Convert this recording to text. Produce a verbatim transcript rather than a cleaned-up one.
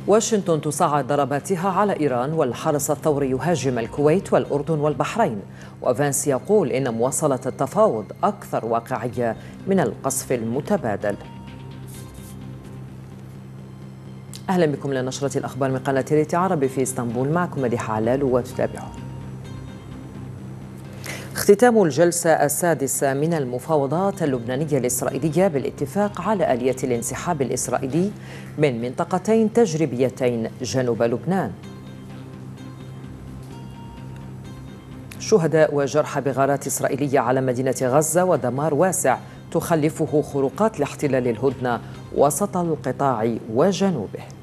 واشنطن تصاعد ضرباتها على إيران، والحرس الثوري يهاجم الكويت والأردن والبحرين، وفانس يقول إن مواصلة التفاوض أكثر واقعية من القصف المتبادل. أهلا بكم لنشرة الأخبار من قناة ريتي عربي في اسطنبول، معكم مديحة علال وتتابعون. اختتام الجلسة السادسة من المفاوضات اللبنانية الإسرائيلية بالاتفاق على آلية الانسحاب الإسرائيلي من منطقتين تجريبيتين جنوب لبنان. شهداء وجرحى بغارات إسرائيلية على مدينة غزة ودمار واسع تخلفه خروقات لاحتلال الهدنة وسط القطاع وجنوبه.